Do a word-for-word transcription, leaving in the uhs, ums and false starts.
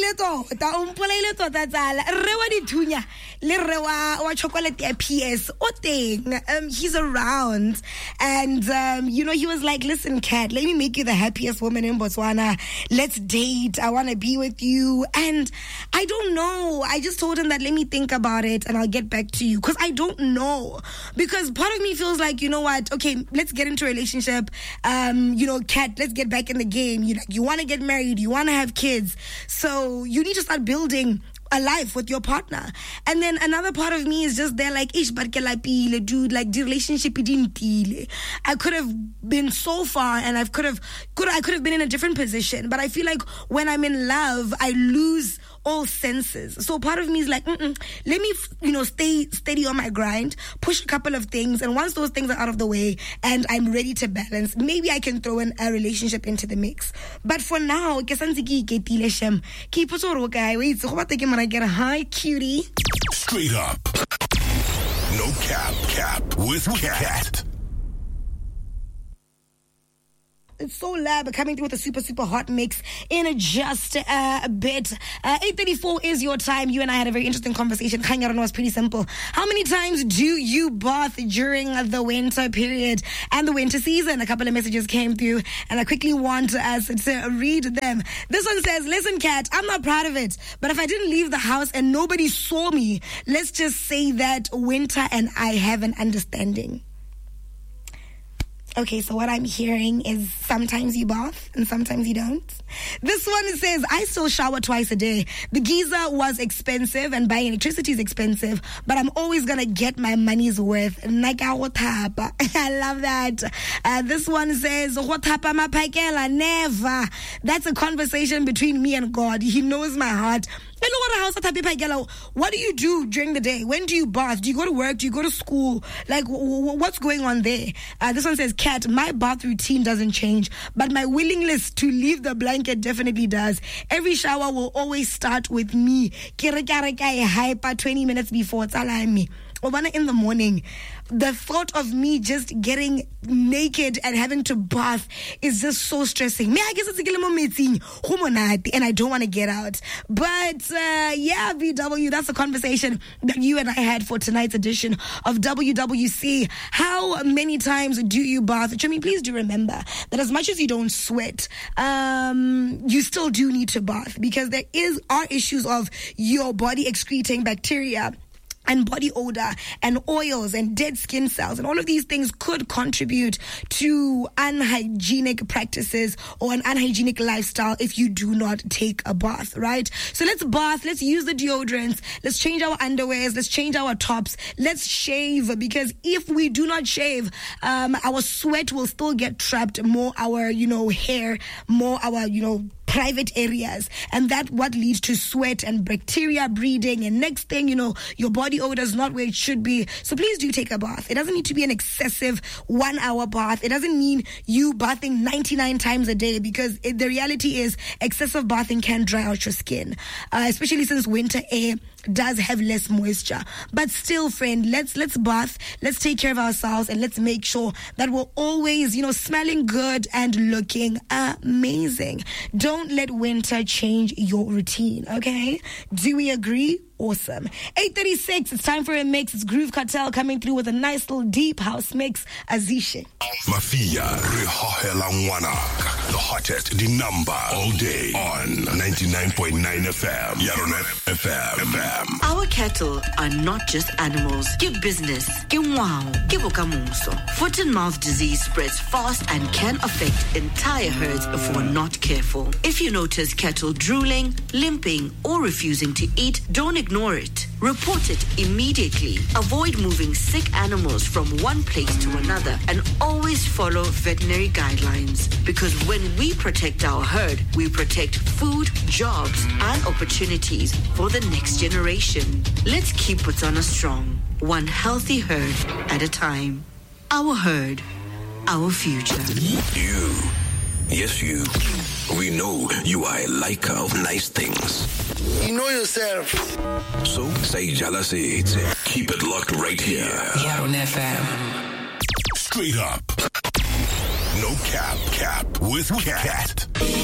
mpolaile tota o mpolaile tota tsala re wa dithunya le re wa wa chocolate ya P S o teng. Um he's around, and um you know, he was like, listen Kat, let me make you the happiest woman in Botswana, let's date, I want to be with you. And I don't know, I just told him that let me think about it and I'll get back to you, because I don't know, because part of me feels like, you know what, okay, let's get into a relationship, um you know, Kat, let's get back in the game. You like, you want to get married, you want to have kids, so you need to start building a life with your partner. And then another part of me is just there like, ish, but dude, like the relationship didn't. I could have been so far, and I could have could I could have been in a different position. But I feel like when I'm in love, I lose all senses. So part of me is like, Mm-mm, let me, you know, stay steady on my grind, push a couple of things, and once those things are out of the way and I'm ready to balance, maybe I can throw in a relationship into the mix. But for now, ke santse ke iketile shem. Ke ipotsa gore okay, wait, so go batla ke mara ke re, hi cutie. Straight up. No cap, cap with Kat. It's so lab coming through with a super, super hot mix in just uh, a bit. Uh, eight thirty-four is your time. You and I had a very interesting conversation. Kanyarano was pretty simple. How many times do you bath during the winter period and the winter season? A couple of messages came through, and I quickly want us to read them. This one says, listen, Kat, I'm not proud of it, but if I didn't leave the house and nobody saw me, let's just say that winter and I have an understanding. Okay, so what I'm hearing is sometimes you bath and sometimes you don't. This one says, I still shower twice a day. The geyser was expensive and buying electricity is expensive, but I'm always going to get my money's worth. I love that. Uh, this one says, never. That's a conversation between me and God. He knows my heart. What do you do during the day? When do you bath? Do you go to work? Do you go to school? Like, what's going on there? Uh, this one says, Kat, my bath routine doesn't change, but my willingness to leave the blanket definitely does. Every shower will always start with me. Hyper twenty minutes before it's allowing me. In the morning, the thought of me just getting naked and having to bath is just so stressing. Me, I guess it's a little more and I don't want to get out. But uh, yeah, V W, that's a conversation that you and I had for tonight's edition of W W C. How many times do you bath? Jimmy, please do remember that as much as you don't sweat, um, you still do need to bath, because there is are issues of your body excreting bacteria and body odor and oils and dead skin cells, and all of these things could contribute to unhygienic practices or an unhygienic lifestyle if you do not take a bath, right? So let's bath, let's use the deodorants, let's change our underwears, let's change our tops, let's shave, because if we do not shave, um, our sweat will still get trapped, more our, you know, hair, more our, you know, private areas, and that what leads to sweat and bacteria breeding, and next thing you know, your body odor is not where it should be. So please do take a bath. It doesn't need to be an excessive one hour bath. It doesn't mean you bathing ninety-nine times a day, because it, the reality is excessive bathing can dry out your skin, uh, especially since winter air does have less moisture. But still, friend, let's let's bath, let's take care of ourselves, and let's make sure that we're always, you know, smelling good and looking amazing. Don't let winter change your routine, okay? Do we agree? Awesome. eight thirty-six, it's time for a mix. It's Groove Cartel coming through with a nice little deep house mix. Azishe. Mafia Rihohela Ngwana, the hottest, the number all day on ninety-nine point nine F M. Yarona F M. F M. Our cattle are not just animals. Give business. Give wow. Give okamuso. Foot and mouth disease spreads fast and can affect entire herds if we're not careful. If you notice cattle drooling, limping, or refusing to eat, don't ignore it. Report it immediately. Avoid moving sick animals from one place to another, and always follow veterinary guidelines. Because when we protect our herd, we protect food, jobs, and opportunities for the next generation. Let's keep Botswana strong, one healthy herd at a time. Our herd, our future. You, yes you, we know you are a liker of nice things. You know yourself. So say jealousy. Keep it locked right here. Yarona F M. Straight up. No cap, cap with Kat.